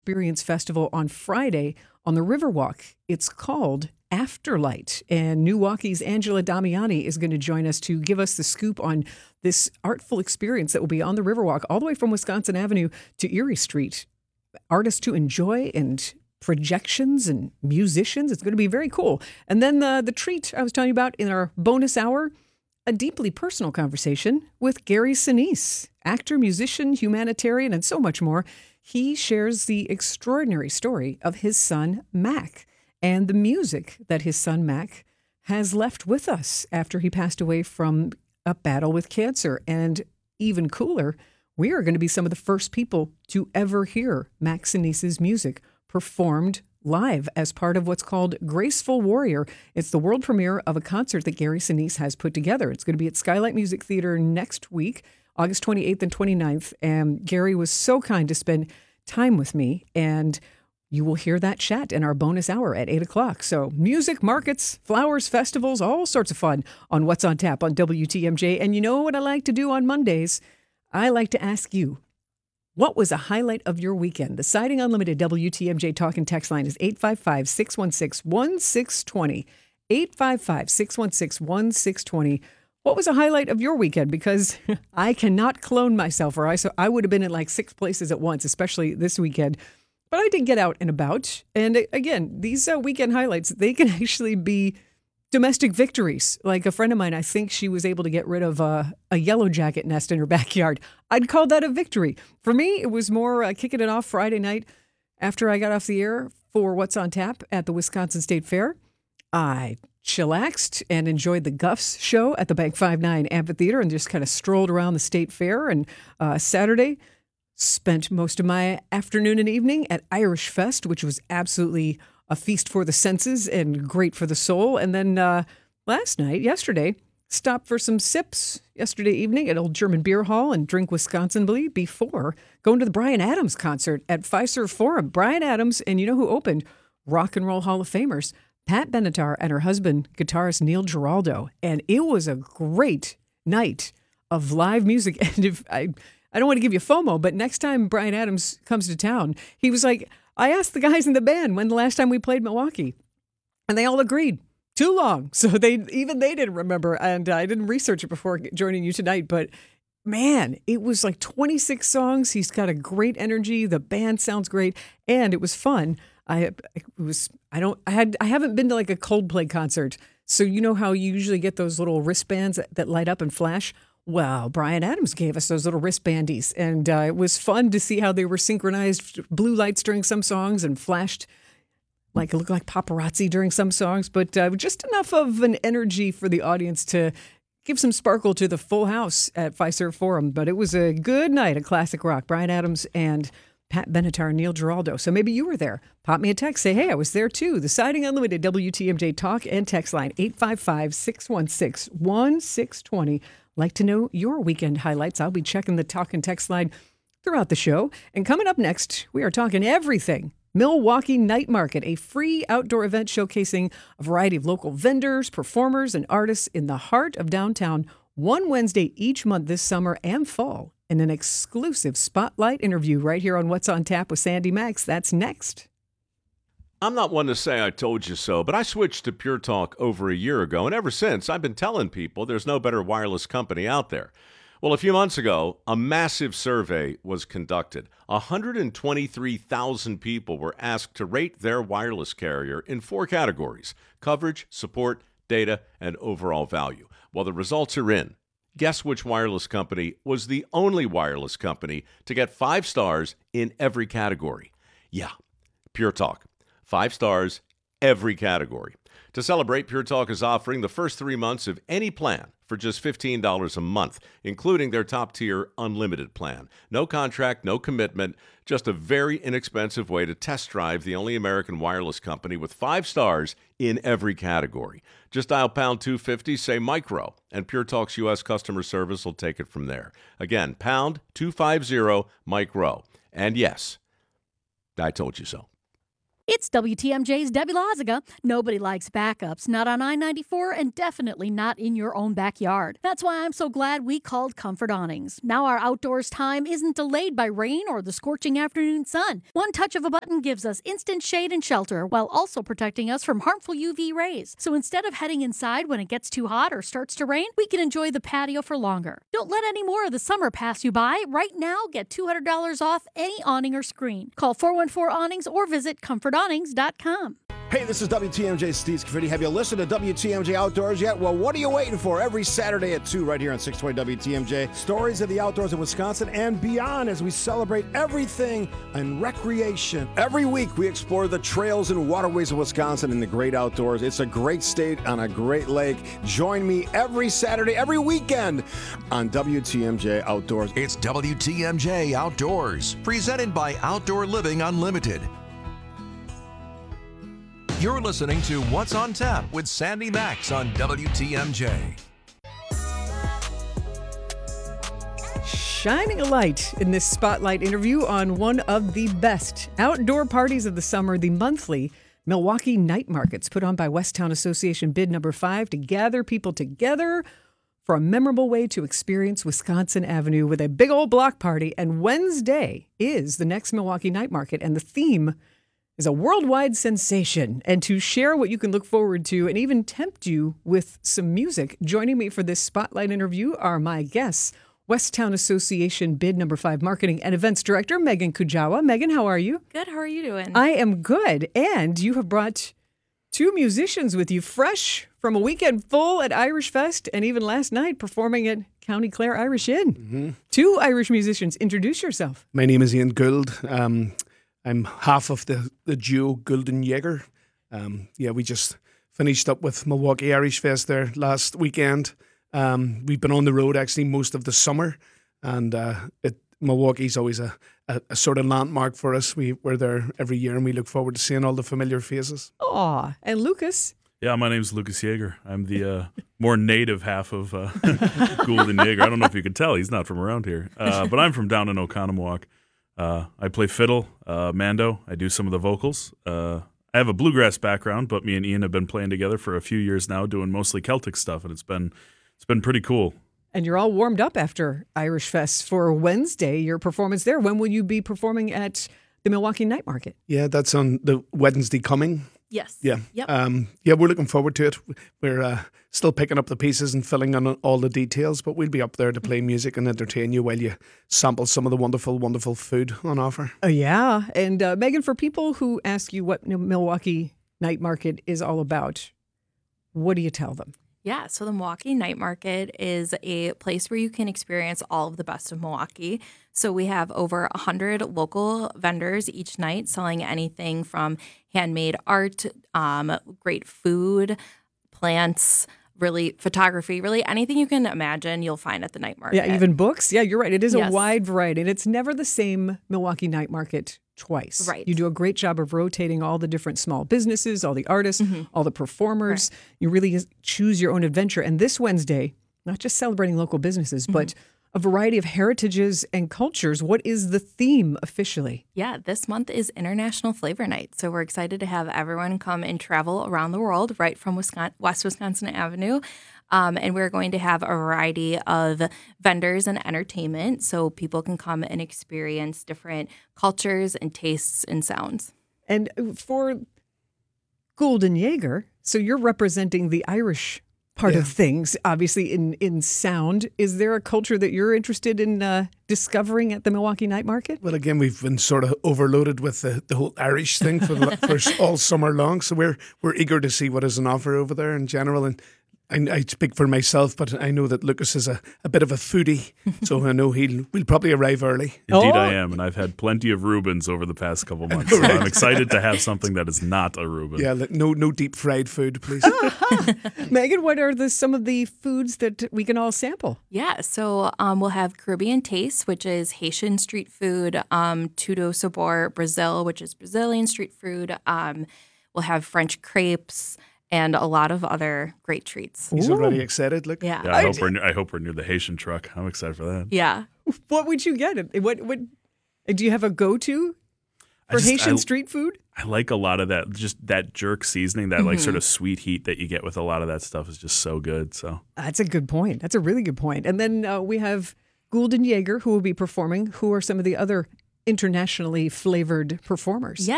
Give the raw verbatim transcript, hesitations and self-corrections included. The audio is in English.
Experience Festival on Friday on the Riverwalk. It's called Afterlight, and Milwaukee's Angela Damiani is going to join us to give us the scoop on this artful experience that will be on the Riverwalk all the way from Wisconsin Avenue to Erie Street. Artists to enjoy and projections and musicians. It's going to be very cool. And then the, the treat I was telling you about in our bonus hour, a deeply personal conversation with Gary Sinise, actor, musician, humanitarian, and so much more. He shares the extraordinary story of his son, Mac, and the music that his son, Mac, has left with us after he passed away from a battle with cancer. And even cooler, we are going to be some of the first people to ever hear Mac Sinise's music performed live as part of what's called Graceful Warrior. It's the world premiere of a concert that Gary Sinise has put together. It's going to be at Skylight Music Theater next week, August twenty-eighth and twenty-ninth. And Gary was so kind to spend time with me, and you will hear that chat in our bonus hour at eight o'clock. So music, markets, flowers, festivals, all sorts of fun on What's on Tap on W T M J. And you know what I like to do on Mondays? I like to ask you, what was a highlight of your weekend? The Siding Unlimited W T M J talk and text line is eight five five, six one six, one six two zero. eight five five, six one six, one six two zero. What was a highlight of your weekend? Because I cannot clone myself, or I, so I would have been in like six places at once, especially this weekend. But I did get out and about. And again, these uh, weekend highlights, they can actually be domestic victories. Like a friend of mine, I think she was able to get rid of uh, a yellow jacket nest in her backyard. I'd call that a victory. For me, it was more uh, kicking it off Friday night after I got off the air for What's on Tap at the Wisconsin State Fair. I chillaxed and enjoyed the Guffs show at the Bank five nine Amphitheater and just kind of strolled around the State Fair. And uh, Saturday, spent most of my afternoon and evening at Irish Fest, which was absolutely a feast for the senses and great for the soul. And then uh, last night, yesterday, stopped for some sips yesterday evening at Old German Beer Hall and Drink Wisconsin before going to the Bryan Adams concert at Fiserv Forum. Bryan Adams, and you know who opened? Rock and Roll Hall of Famers, Pat Benatar and her husband, guitarist Neil Giraldo. And it was a great night of live music. And if I, I don't want to give you FOMO, but next time Bryan Adams comes to town, he was like, I asked the guys in the band when the last time we played Milwaukee, and they all agreed. Too long. So they even they didn't remember. And I didn't research it before joining you tonight, but man, it was like twenty-six songs. He's got a great energy. The band sounds great. And it was fun. I it was, I don't, I had, I haven't been to like a Coldplay concert. So you know how you usually get those little wristbands that, that light up and flash? Well, Bryan Adams gave us those little wristbandies. And uh, it was fun to see how they were synchronized blue lights during some songs and flashed like it looked like paparazzi during some songs, but uh, just enough of an energy for the audience to give some sparkle to the full house at Fiserv Forum. But it was a good night of classic rock. Bryan Adams and Pat Benatar and Neil Giraldo. So maybe you were there. Pop me a text. Say, hey, I was there too. The Siding Unlimited W T M J talk and text line, eight five five, six one six, one six two zero. Like to know your weekend highlights. I'll be checking the talk and text line throughout the show. And coming up next, we are talking everything Milwaukee Night Market, a free outdoor event showcasing a variety of local vendors, performers, and artists in the heart of downtown, one Wednesday each month this summer and fall, in an exclusive spotlight interview right here on What's on Tap with Sandy Max. That's next. I'm not one to say I told you so, but I switched to Pure Talk over a year ago, and ever since, I've been telling people there's no better wireless company out there. Well, a few months ago, a massive survey was conducted. one hundred twenty-three thousand people were asked to rate their wireless carrier in four categories: coverage, support, data, and overall value. Well, the results are in. Guess which wireless company was the only wireless company to get five stars in every category? Yeah, Pure Talk. Five stars, every category. To celebrate, Pure Talk is offering the first three months of any plan for just fifteen dollars a month, including their top-tier unlimited plan. No contract, no commitment, just a very inexpensive way to test drive the only American wireless company with five stars in every category. Just dial pound two fifty, say micro, and Pure Talk's U S customer service will take it from there. Again, pound two fifty, micro. And yes, I told you so. It's W T M J's Debbie Loziga. Nobody likes backups, not on I ninety-four and definitely not in your own backyard. That's why I'm so glad we called Comfort Awnings. Now our outdoors time isn't delayed by rain or the scorching afternoon sun. One touch of a button gives us instant shade and shelter while also protecting us from harmful U V rays. So instead of heading inside when it gets too hot or starts to rain, we can enjoy the patio for longer. Don't let any more of the summer pass you by. Right now, get two hundred dollars off any awning or screen. Call four one four awnings or visit comfort awnings dot com. Hey, this is W T M J Steve Scaffidi. Have you listened to W T M J Outdoors yet? Well, what are you waiting for? Every Saturday at two right here on six twenty W T M J. Stories of the outdoors in Wisconsin and beyond as we celebrate everything in recreation. Every week we explore the trails and waterways of Wisconsin in the great outdoors. It's a great state on a great lake. Join me every Saturday, every weekend on W T M J Outdoors. It's W T M J Outdoors, presented by Outdoor Living Unlimited. You're listening to What's on Tap with Sandy Max on W T M J. Shining a light in this spotlight interview on one of the best outdoor parties of the summer, the monthly Milwaukee Night Markets, put on by Westtown Association bid number five to gather people together for a memorable way to experience Wisconsin Avenue with a big old block party. And Wednesday is the next Milwaukee Night Market, and the theme is a worldwide sensation. And to share what you can look forward to and even tempt you with some music, joining me for this spotlight interview are my guests, Westtown Association bid number five marketing and events director, Megan Kujawa. Megan, how are you? Good. How are you doing? I am good. And you have brought two musicians with you, fresh from a weekend full at Irish Fest and even last night performing at County Clare Irish Inn. Mm-hmm. Two Irish musicians. Introduce yourself. My name is Ian Gould. Um, I'm half of the, the duo Gould and Jaeger. Um, yeah, we just finished up with Milwaukee Irish Fest there last weekend. Um, we've been on the road actually most of the summer, and uh, it, Milwaukee's always a, a, a sort of landmark for us. We, we're there every year, and we look forward to seeing all the familiar faces. Aw, and Lucas? Yeah, my name's Lucas Jaeger. I'm the uh, more native half of uh, Gould and Jaeger. I don't know if you could tell, he's not from around here, uh, but I'm from down in Oconomowoc. Uh, I play fiddle, uh, mando. I do some of the vocals. Uh, I have a bluegrass background, but me and Ian have been playing together for a few years now, doing mostly Celtic stuff, and it's been it's been pretty cool. And you're all warmed up after Irish Fest for Wednesday, your performance there. When will you be performing at the Milwaukee Night Market? Yeah, that's on the Wednesday coming. Yes. Yeah. Yep. Um, yeah, we're looking forward to it. We're uh, still picking up the pieces and filling in all the details, but we'll be up there to play music and entertain you while you sample some of the wonderful, wonderful food on offer. Oh, yeah. And uh, Megan, for people who ask you what Milwaukee Night Market is all about, what do you tell them? Yeah, so the Milwaukee Night Market is a place where you can experience all of the best of Milwaukee. So we have over one hundred local vendors each night selling anything from handmade art, um, great food, plants, really photography, really anything you can imagine you'll find at the night market. Yeah, even books. Yeah, you're right. It is Yes. a wide variety. And it's never the same Milwaukee Night Market twice. Right. You do a great job of rotating all the different small businesses, all the artists, Mm-hmm. all the performers. You really choose your own adventure. And this Wednesday, not just celebrating local businesses, Mm-hmm. but a variety of heritages and cultures. What is the theme officially? Yeah, this month is International Flavor Night. So we're excited to have everyone come and travel around the world right from Wisconsin, West Wisconsin Avenue. Um, and we're going to have a variety of vendors and entertainment so people can come and experience different cultures and tastes and sounds. And for Gould and Jaeger, so you're representing the Irish part Yeah. of things, obviously in, in sound. Is there a culture that you're interested in uh, discovering at the Milwaukee Night Market? Well, again, we've been sort of overloaded with the, the whole Irish thing for, the, for all summer long, so we're we're eager to see what is on offer over there in general. And I, I speak for myself, but I know that Lucas is a, a bit of a foodie, so I know he'll we'll probably arrive early. Indeed, Oh. I am, and I've had plenty of Reubens over the past couple months. So I'm excited to have something that is not a Reuben. Yeah, like, no no deep fried food, please. Megan, what are the some of the foods that we can all sample? Yeah, so um, we'll have Caribbean Taste, which is Haitian street food, um, Tudo Sabor Brazil, which is Brazilian street food. Um, we'll have French crepes and a lot of other great treats. He's already excited. Look, Yeah. Yeah, I hope we're near, I hope we're near the Haitian truck. I'm excited for that. Yeah. What would you get? What what do you have a go-to? For just- Haitian I- street food? I like a lot of that, just that jerk seasoning, that like Mm-hmm. sort of sweet heat that you get with a lot of that stuff is just so good. So That's a good point. That's a really good point. And then uh, we have Gould and Jaeger, who will be performing. Who are some of the other internationally flavored performers? Yeah.